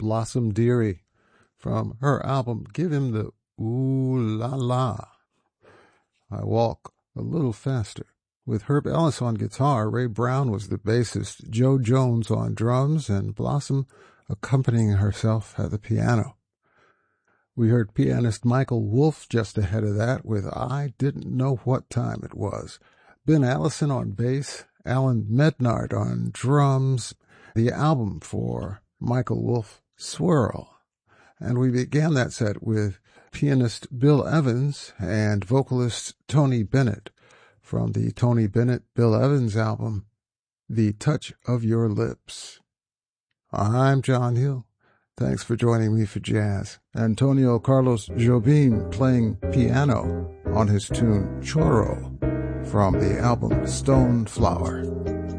Blossom Dearie from her album Give Him the Ooh La La. I Walk a Little Faster. With Herb Ellis on guitar, Ray Brown was the bassist, Joe Jones on drums, and Blossom accompanying herself at the piano. We heard pianist Michael Wolff just ahead of that with I Didn't Know What Time It Was. Ben Allison on bass, Alan Mednard on drums, the album for Michael Wolff, Swirl. And we began that set with pianist Bill Evans and vocalist Tony Bennett from the Tony Bennett, Bill Evans album, The Touch of Your Lips. I'm John Hill. Thanks for joining me for jazz. Antonio Carlos Jobim playing piano on his tune Choro from the album Stone Flower.